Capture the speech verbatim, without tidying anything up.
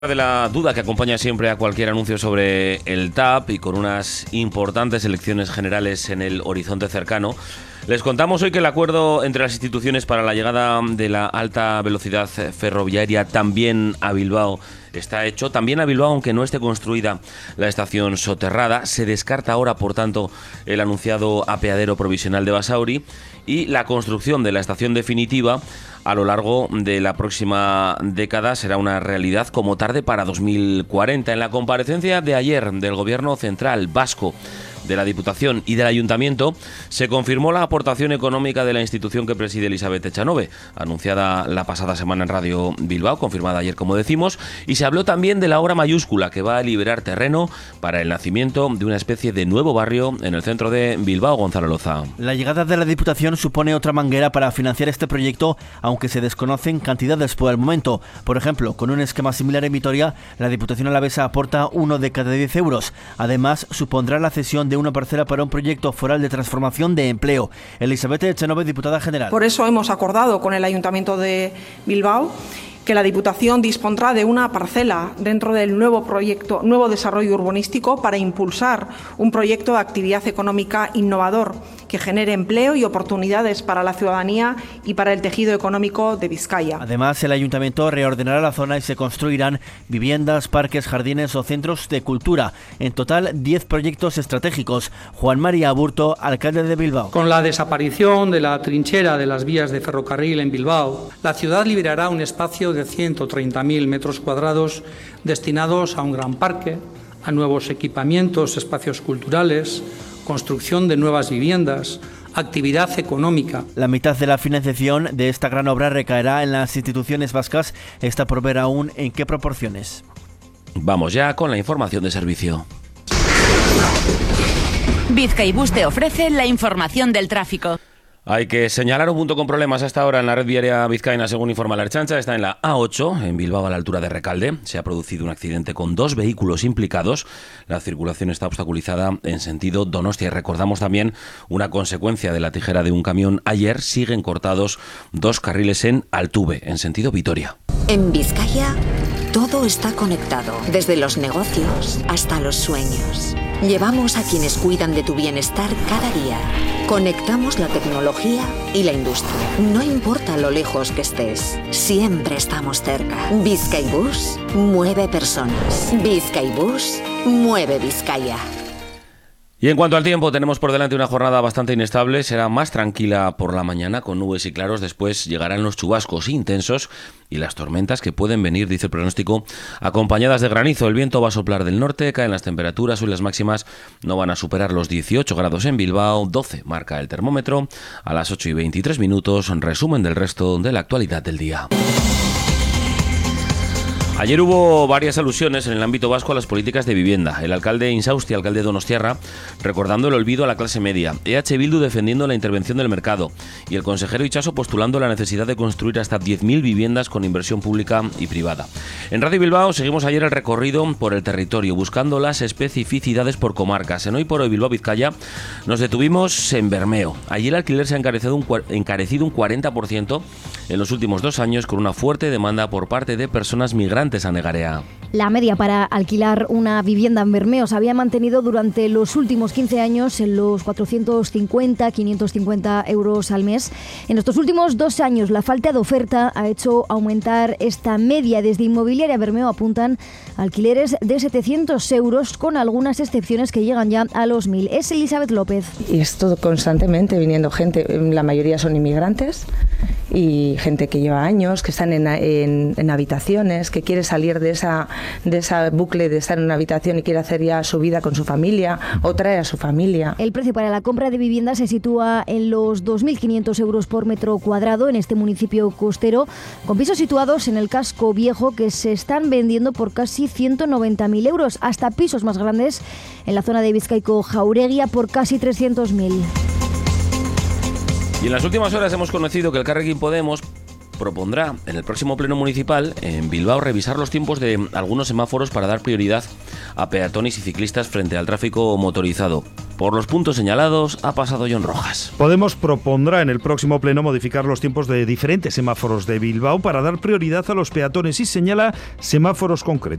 De la duda que acompaña siempre a cualquier anuncio sobre el T A P y con unas importantes elecciones generales en el horizonte cercano, les contamos hoy que el acuerdo entre las instituciones para la llegada de la alta velocidad ferroviaria también a Bilbao está hecho. También a Bilbao, aunque no esté construida la estación soterrada. Se descarta ahora, por tanto, el anunciado apeadero provisional de Basauri y la construcción de la estación definitiva a lo largo de la próxima década será una realidad como tarde para dos mil cuarenta. En la comparecencia de ayer del Gobierno Central Vasco, de la Diputación y del Ayuntamiento, se confirmó la aportación económica de la institución que preside Elizabeth Echanove, anunciada la pasada semana en Radio Bilbao, confirmada ayer, como decimos, y se habló también de la obra mayúscula que va a liberar terreno para el nacimiento de una especie de nuevo barrio en el centro de Bilbao. Gonzalo Loza. La llegada de la Diputación supone otra manguera para financiar este proyecto, aunque se desconocen cantidades por el momento. Por ejemplo, con un esquema similar en Vitoria, la Diputación alavesa aporta uno de cada diez euros. Además, supondrá la cesión de una parcela para un proyecto foral de transformación de empleo. Elizabeth Echanove, diputada general. Por eso hemos acordado con el Ayuntamiento de Bilbao que la Diputación dispondrá de una parcela dentro del nuevo proyecto, nuevo desarrollo urbanístico para impulsar un proyecto de actividad económica innovador que genere empleo y oportunidades para la ciudadanía y para el tejido económico de Vizcaya. Además, el Ayuntamiento reordenará la zona y se construirán viviendas, parques, jardines o centros de cultura. En total, diez proyectos estratégicos. Juan María Aburto, alcalde de Bilbao. Con la desaparición de la trinchera de las vías de ferrocarril en Bilbao, la ciudad liberará un espacio de ciento treinta mil metros cuadrados destinados a un gran parque, a nuevos equipamientos, espacios culturales, construcción de nuevas viviendas, actividad económica. La mitad de la financiación de esta gran obra recaerá en las instituciones vascas. Está por ver aún en qué proporciones. Vamos ya con la información de servicio. Bizkaibus te ofrece la información del tráfico. Hay que señalar un punto con problemas hasta ahora en la red viaria vizcaína, según informa la Ertzaintza. Está en la A ocho, en Bilbao, a la altura de Recalde. Se ha producido un accidente con dos vehículos implicados. La circulación está obstaculizada en sentido Donostia. Y recordamos también una consecuencia de la tijera de un camión. Ayer siguen cortados dos carriles en Altuve, en sentido Vitoria. En Vizcaya, todo está conectado, desde los negocios hasta los sueños. Llevamos a quienes cuidan de tu bienestar cada día. Conectamos la tecnología y la industria. No importa lo lejos que estés, siempre estamos cerca. Bizkaibus mueve personas. Bizkaibus mueve Vizcaya. Y en cuanto al tiempo, tenemos por delante una jornada bastante inestable. Será más tranquila por la mañana, con nubes y claros. Después llegarán los chubascos intensos y las tormentas que pueden venir, dice el pronóstico, acompañadas de granizo. El viento va a soplar del norte, caen las temperaturas. Hoy las máximas no van a superar los dieciocho grados en Bilbao, doce marca el termómetro. A las ocho y veintitrés minutos, resumen del resto de la actualidad del día. Ayer hubo varias alusiones en el ámbito vasco a las políticas de vivienda. El alcalde Insausti, alcalde donostiarra, recordando el olvido a la clase media. E H Bildu defendiendo la intervención del mercado. Y el consejero Itxaso postulando la necesidad de construir hasta diez mil viviendas con inversión pública y privada. En Radio Bilbao seguimos ayer el recorrido por el territorio, buscando las especificidades por comarcas. En Hoy por Hoy Bilbao Vizcaya nos detuvimos en Bermeo. Allí el alquiler se ha encarecido un, encarecido un cuarenta por ciento en los últimos dos años, con una fuerte demanda por parte de personas migrantes a Negarea. La media para alquilar una vivienda en Bermeo se había mantenido durante los últimos quince años en los cuatrocientos cincuenta a quinientos cincuenta euros al mes. En estos últimos dos años la falta de oferta ha hecho aumentar esta media. Desde Inmobiliaria Bermeo apuntan alquileres de setecientos euros, con algunas excepciones que llegan ya a los mil. Es Elizabeth López. Y es todo constantemente viniendo gente, la mayoría son inmigrantes y gente que lleva años, que están en, en, en habitaciones, que quiere salir de esa de esa bucle de estar en una habitación y quiere hacer ya su vida con su familia o traer a su familia. El precio para la compra de vivienda se sitúa en los dos mil quinientos euros por metro cuadrado en este municipio costero, con pisos situados en el casco viejo que se están vendiendo por casi ciento noventa mil euros, hasta pisos más grandes en la zona de Bizkaiko Jauregia por casi trescientos mil. Y en las últimas horas hemos conocido que el Elkarrekin Podemos propondrá en el próximo pleno municipal en Bilbao revisar los tiempos de algunos semáforos para dar prioridad a peatones y ciclistas frente al tráfico motorizado. Por los puntos señalados ha pasado John Rojas. Podemos propondrá en el próximo pleno modificar los tiempos de diferentes semáforos de Bilbao para dar prioridad a los peatones y señala semáforos concretos.